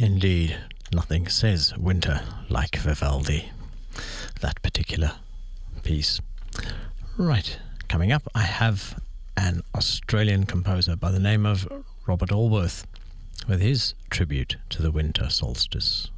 Indeed, nothing says winter like Vivaldi, that particular piece. Right, coming up, I have an Australian composer by the name of Robert Allworth with his tribute to the winter solstice.